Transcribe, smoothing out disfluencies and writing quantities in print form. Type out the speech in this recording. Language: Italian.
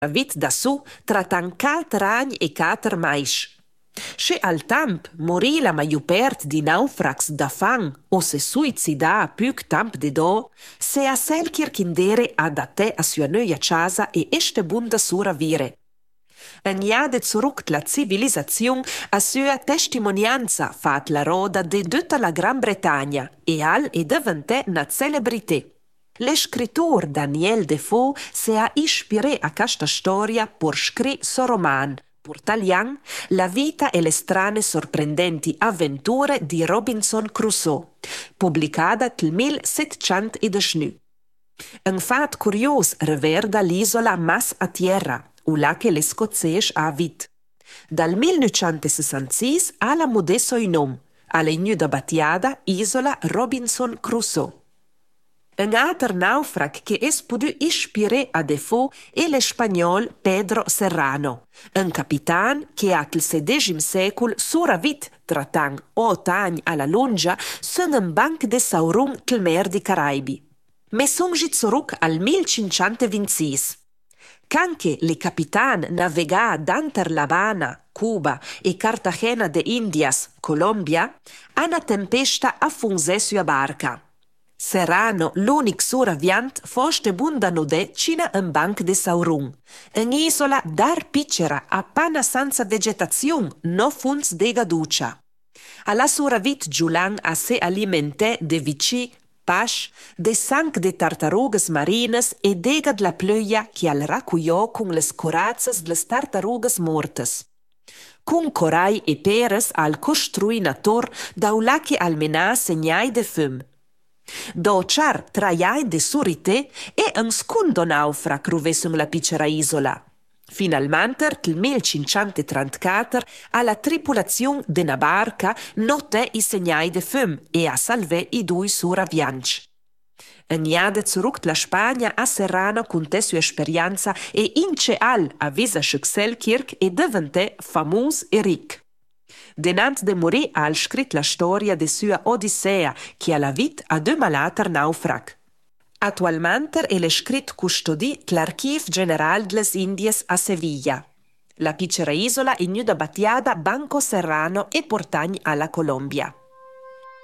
vit da su tratan 4 agni e 4 mais. Se al temp morì la maggior parte di naufrags da fang o se suicida più temp de do, se a selkir kindere adatte a sua neua casa e este bunda sura vire. Agnade zurück la civilisation a sua testimonianza fat la roda de tutta la Gran Bretagna e al è diventé una celebrità. L'escrittore Daniel Defoe si ha ispiré a questa storia per scrivere suo roman, Portalian, La vita e le strane sorprendenti avventure di Robinson Crusoe, pubblicata nel 1719. Un fatto curioso riguarda l'isola Mas a Tierra, là che le scozzesi ha vit. Dal 1966 ha la modesto in nome, alla da battiada Isola Robinson Crusoe. Un altro naufrag che è potuto ispirare a Defoe è lo spagnolo Pedro Serrano, un capitano che al XVI secolo sopravvit trattando 8 anni alla lunga su un banco di Saurum del Mer dei Caraibi. Ma songi zurück al 1526. Canche le capitan navega d'anter l'Havana, Cuba e Cartagena de Indias, Colombia, una tempesta affonse sua barca. Serrano, l'unic sopravviant, foste bunda node cina un banc de Saurum. Un'isola dar piccera, appena senza vegetazione, no funs de gaduccia. Alla sopravvit giulan a se alimenté de vici, pasce, de sang de tartarugas marines e degad la plöia che al raccugliò con les corazzas des tartarugas mortes. Con corai e peres al costruinator da ulache almena segnai de fum. Do char traiai de surite e un secondo naufrag ruvessum la piccera isola. Finalmente, nel 1534, alla tripolazione de una barca noté i segnai de fum e a salvé i due sopravvianti. Agnade zurück la Spagna a Serrano conté sua esperienza e ince al avvisa Selkirk e diventé famoso e ricco. Denant de morì ha scritto la storia de sua Odissea, che alla vita a 2 malater naufrag. Attualmente è scritto custodì l'Archiv General des Indies a Sevilla. La piccera isola è nuda battiada Banco Serrano e portagna alla Colombia.